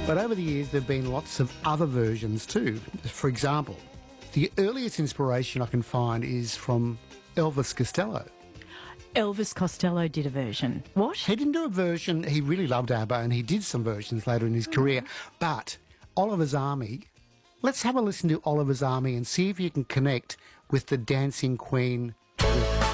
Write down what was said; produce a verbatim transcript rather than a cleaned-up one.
But over the years, there have been lots of other versions too. For example, the earliest inspiration I can find is from Elvis Costello. Elvis Costello did a version. What? He didn't do a version. He really loved ABBA, and he did some versions later in his career. But Oliver's Army, let's have a listen to Oliver's Army and see if you can connect with the Dancing Queen.